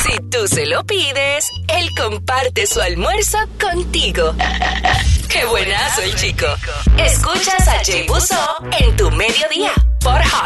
Si tú se lo pides, él comparte su almuerzo contigo. ¡Qué buenazo el chico! Escuchas a Jay Buzó en tu mediodía por Hot